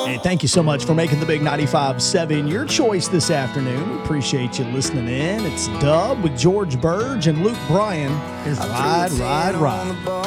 Hey, thank you so much for making the Big 95.7 your choice this afternoon. Appreciate you listening in. It's Dub with George Burge and Luke Bryan. Here's Ride, Ride, Ride.